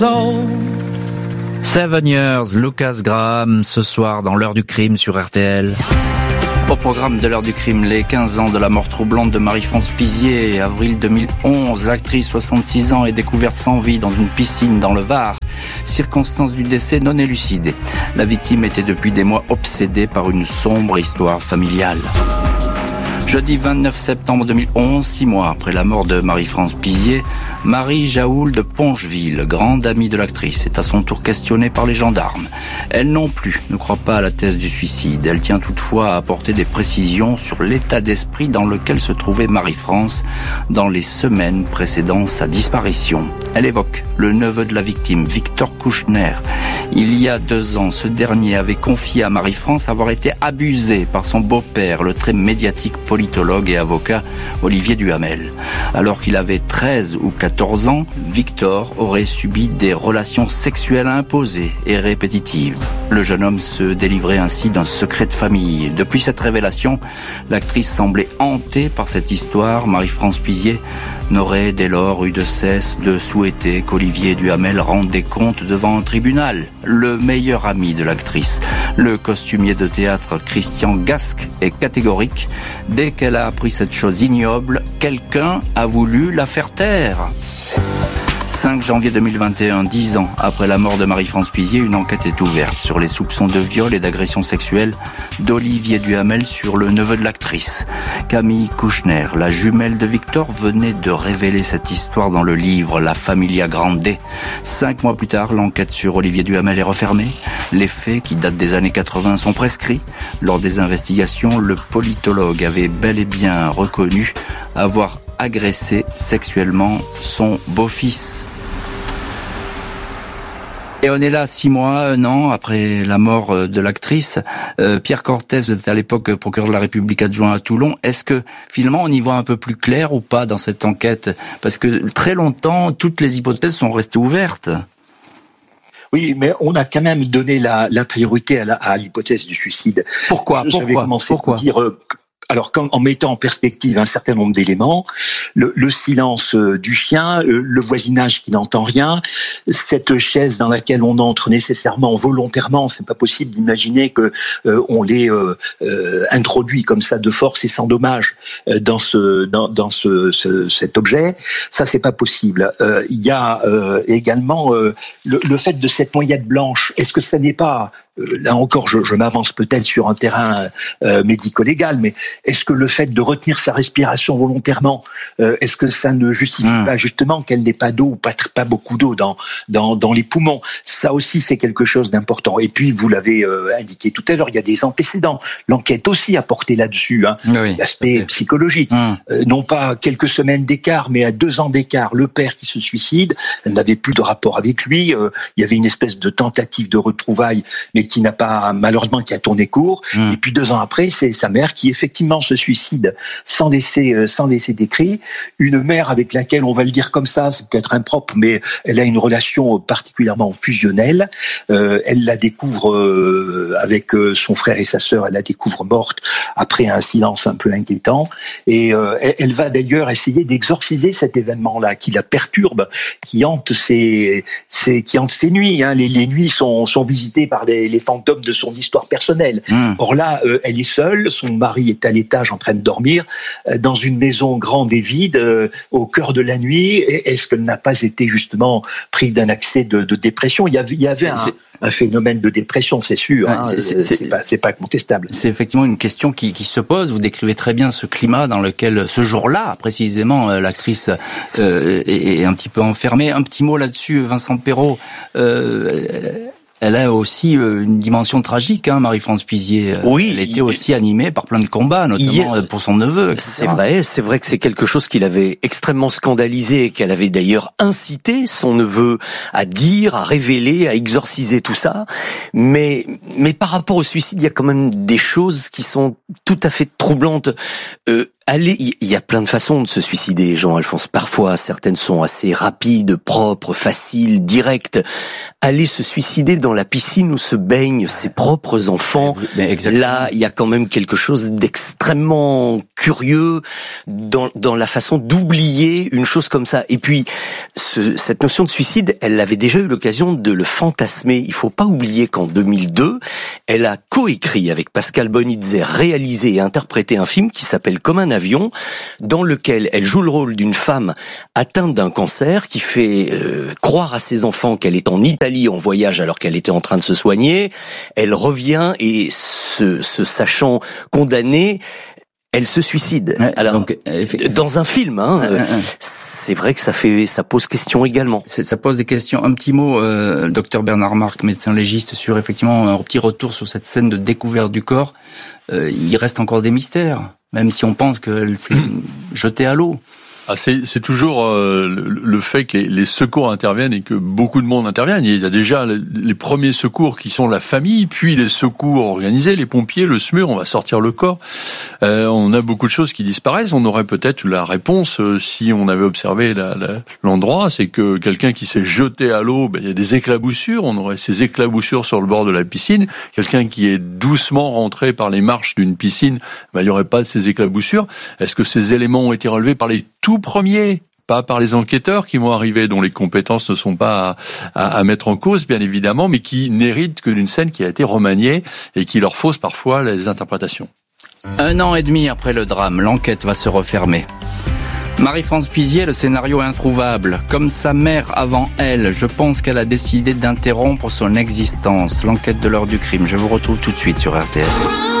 7 Years, Lucas Graham, ce soir dans l'heure du crime sur RTL. Au programme de l'heure du crime, les 15 ans de la mort troublante de Marie-France Pizier. Avril 2011, l'actrice 66 ans est découverte sans vie dans une piscine dans le Var. Circonstances du décès non élucidées. La victime était depuis des mois obsédée par une sombre histoire familiale. Jeudi 29 septembre 2011, 6 mois après la mort de Marie-France Pizier, Marie Jaoul de Poncheville, grande amie de l'actrice, est à son tour questionnée par les gendarmes. Elle non plus ne croit pas à la thèse du suicide. Elle tient toutefois à apporter des précisions sur l'état d'esprit dans lequel se trouvait Marie-France dans les semaines précédant sa disparition. Elle évoque le neveu de la victime, Victor Kouchner. Il y a 2 ans, ce dernier avait confié à Marie-France avoir été abusé par son beau-père, le très médiatique politologue et avocat Olivier Duhamel. Alors qu'il avait 13 ou 14 ans, Victor aurait subi des relations sexuelles imposées et répétitives. Le jeune homme se délivrait ainsi d'un secret de famille. Depuis cette révélation, l'actrice semblait hantée par cette histoire. Marie-France Pizier n'aurait dès lors eu de cesse de souhaiter qu'Olivier Duhamel rende des comptes devant un tribunal. Le meilleur ami de l'actrice, le costumier de théâtre Christian Gasque, est catégorique. Dès qu'elle a appris cette chose ignoble, quelqu'un a voulu la faire taire. 5 janvier 2021, 10 ans après la mort de Marie-France Pizier, une enquête est ouverte sur les soupçons de viol et d'agression sexuelle d'Olivier Duhamel sur le neveu de l'actrice. Camille Kouchner, la jumelle de Victor, venait de révéler cette histoire dans le livre La Familia Grande. 5 mois plus tard, l'enquête sur Olivier Duhamel est refermée. Les faits, qui datent des années 80, sont prescrits. Lors des investigations, le politologue avait bel et bien reconnu avoir agressé sexuellement son beau-fils. Et on est là 6 mois, 1 an après la mort de l'actrice. Pierre Cortès, vous êtes à l'époque procureur de la République adjoint à Toulon. Est-ce que finalement on y voit un peu plus clair ou pas dans cette enquête? Parce que très longtemps, toutes les hypothèses sont restées ouvertes. Oui, mais on a quand même donné la priorité à l'hypothèse du suicide. Pourquoi? Alors, en mettant en perspective un certain nombre d'éléments, le silence du chien, le voisinage qui n'entend rien, cette chaise dans laquelle on entre nécessairement, volontairement, c'est pas possible d'imaginer que on l'ait introduit comme ça de force et sans dommage dans cet objet. Ça, c'est pas possible. Il y a également le fait de cette noyade blanche. Est-ce que ça n'est pas là encore, je m'avance peut-être sur un terrain médico-légal, mais est-ce que le fait de retenir sa respiration volontairement, est-ce que ça ne justifie pas justement qu'elle n'ait pas d'eau ou pas beaucoup d'eau dans les poumons? Ça aussi, c'est quelque chose d'important. Et puis, vous l'avez indiqué tout à l'heure, il y a des antécédents. L'enquête aussi a porté là-dessus, oui, l'aspect psychologique. Non pas quelques semaines d'écart, mais à 2 ans d'écart, le père qui se suicide, elle n'avait plus de rapport avec lui. Il y avait une espèce de tentative de retrouvailles, mais qui n'a pas, malheureusement, qui a tourné court. Et puis 2 ans après, c'est sa mère qui effectivement se suicide sans laisser d'écrit. Une mère avec laquelle, on va le dire comme ça, c'est peut-être impropre, mais elle a une relation particulielle fusionnelle. Elle la découvre avec son frère et sa sœur, elle la découvre morte après un silence un peu inquiétant. Et elle va d'ailleurs essayer d'exorciser cet événement-là qui la perturbe, qui hante ses nuits. Les nuits sont visitées par les fantômes de son histoire personnelle. Or là, elle est seule, son mari est à l'étage en train de dormir, dans une maison grande et vide, au cœur de la nuit. Est-ce qu'elle n'a pas été justement prise d'un accès de dépression? Il y avait un phénomène de dépression, c'est sûr. C'est pas contestable. C'est effectivement une question qui se pose. Vous décrivez très bien ce climat dans lequel, ce jour-là, précisément, l'actrice est un petit peu enfermée. Un petit mot là-dessus, Vincent Perrault. Elle a aussi une dimension tragique, Marie-France Pizier. Oui, elle était aussi animée par plein de combats, notamment pour son neveu, etc. C'est vrai que c'est quelque chose qui l'avait extrêmement scandalisé et qu'elle avait d'ailleurs incité son neveu à dire, à révéler, à exorciser tout ça. Mais par rapport au suicide, il y a quand même des choses qui sont tout à fait troublantes. il y a plein de façons de se suicider, Jean-Alphonse. Parfois, certaines sont assez rapides, propres, faciles, directes. Aller se suicider dans la piscine où se baignent ses propres enfants, là, il y a quand même quelque chose d'extrêmement curieux dans la façon d'oublier une chose comme ça. Et puis, cette notion de suicide, elle avait déjà eu l'occasion de le fantasmer. Il faut pas oublier qu'en 2002, elle a coécrit avec Pascal Bonizet, réalisé et interprété un film qui s'appelle Comme un avion, dans lequel elle joue le rôle d'une femme atteinte d'un cancer qui fait croire à ses enfants qu'elle est en Italie en voyage alors qu'elle était en train de se soigner. Elle revient et se sachant condamnée, elle se suicide. Ouais, alors, donc, dans un film, c'est vrai que ça pose question également. Ça pose des questions. Un petit mot, docteur Bernard Marc, médecin légiste, sur effectivement un petit retour sur cette scène de découverte du corps. Il reste encore des mystères, même si on pense qu'elle s'est jetée à l'eau. Ah, c'est toujours le fait que les secours interviennent et que beaucoup de monde intervienne. Il y a déjà les premiers secours qui sont la famille, puis les secours organisés, les pompiers, le SMUR, on va sortir le corps. On a beaucoup de choses qui disparaissent. On aurait peut-être la réponse si on avait observé l'endroit. C'est que quelqu'un qui s'est jeté à l'eau, il y a des éclaboussures. On aurait ces éclaboussures sur le bord de la piscine. Quelqu'un qui est doucement rentré par les marches d'une piscine, il n'y aurait pas de ces éclaboussures. Est-ce que ces éléments ont été relevés par les tout premiers, pas par les enquêteurs qui vont arriver, dont les compétences ne sont pas à mettre en cause, bien évidemment, mais qui n'héritent que d'une scène qui a été remaniée et qui leur fausse parfois les interprétations. 1 an et demi après le drame, l'enquête va se refermer. Marie-France Pizier, le scénario est introuvable. Comme sa mère avant elle, je pense qu'elle a décidé d'interrompre son existence. L'enquête de l'heure du crime. Je vous retrouve tout de suite sur RTL.